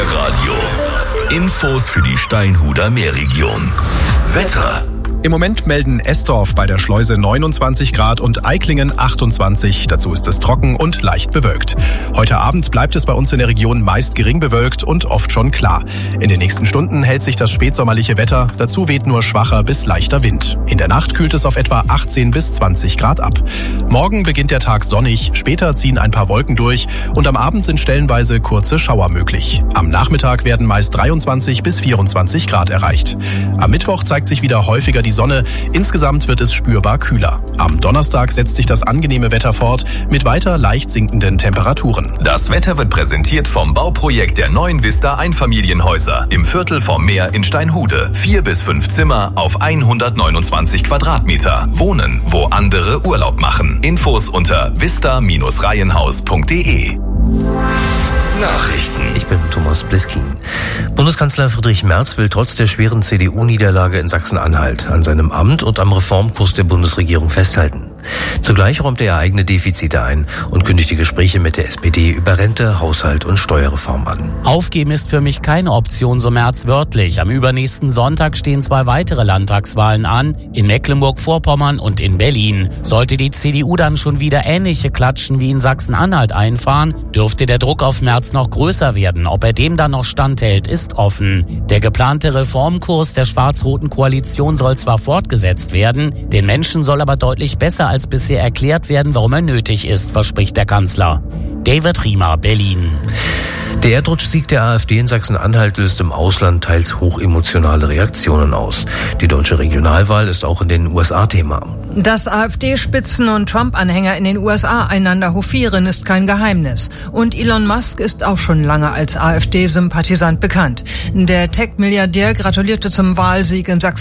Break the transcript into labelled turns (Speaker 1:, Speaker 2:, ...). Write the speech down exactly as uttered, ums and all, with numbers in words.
Speaker 1: Meerradio. Infos für die Steinhuder Meerregion. Wetter.
Speaker 2: Im Moment melden Estorf bei der Schleuse neunundzwanzig Grad und Eiklingen achtundzwanzig. Dazu ist es trocken und leicht bewölkt. Heute Abend bleibt es bei uns in der Region meist gering bewölkt und oft schon klar. In den nächsten Stunden hält sich das spätsommerliche Wetter. Dazu weht nur schwacher bis leichter Wind. In der Nacht kühlt es auf etwa achtzehn bis zwanzig Grad ab. Morgen beginnt der Tag sonnig, später ziehen ein paar Wolken durch und am Abend sind stellenweise kurze Schauer möglich. Am Nachmittag werden meist dreiundzwanzig bis vierundzwanzig Grad erreicht. Am Mittwoch zeigt sich wieder häufiger die Sonne. Insgesamt wird es spürbar kühler. Am Donnerstag setzt sich das angenehme Wetter fort mit weiter leicht sinkenden Temperaturen.
Speaker 1: Das Wetter wird präsentiert vom Bauprojekt der neuen Vista Einfamilienhäuser im Viertel vom Meer in Steinhude. Vier bis fünf Zimmer auf hundertneunundzwanzig Quadratmeter. Wohnen, wo andere Urlaub machen. Infos unter vista Bindestrich reihenhaus punkt de. Nachrichten.
Speaker 3: Ich bin Thomas Bliskin. Bundeskanzler Friedrich Merz will trotz der schweren C D U-Niederlage in Sachsen-Anhalt an seinem Amt und am Reformkurs der Bundesregierung festhalten. Zugleich räumt er eigene Defizite ein und kündigt die Gespräche mit der S P D über Rente, Haushalt und Steuerreform an.
Speaker 4: Aufgeben ist für mich keine Option, so Merz wörtlich. Am übernächsten Sonntag stehen zwei weitere Landtagswahlen an, in Mecklenburg-Vorpommern und in Berlin. Sollte die C D U dann schon wieder ähnliche Klatschen wie in Sachsen-Anhalt einfahren, dürfte der Druck auf Merz noch größer werden. Ob er dem dann noch standhält, ist offen. Der geplante Reformkurs der schwarz-roten Koalition soll zwar fortgesetzt werden, den Menschen soll aber deutlich besser als bisher erklärt werden, warum er nötig ist, verspricht der Kanzler. David Riemer, Berlin.
Speaker 3: Der Erdrutschsieg der AfD in Sachsen-Anhalt löst im Ausland teils hochemotionale Reaktionen aus. Die deutsche Regionalwahl ist auch in den U S A Thema.
Speaker 5: Dass AfD-Spitzen und Trump-Anhänger in den U S A einander hofieren, ist kein Geheimnis. Und Elon Musk ist auch schon lange als AfD-Sympathisant bekannt. Der Tech-Milliardär gratulierte zum Wahlsieg in Sachsen